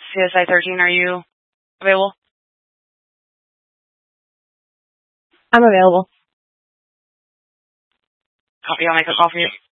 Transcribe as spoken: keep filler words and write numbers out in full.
C S I thirteen, are you available? I'm available. Copy, I'll make a call for you.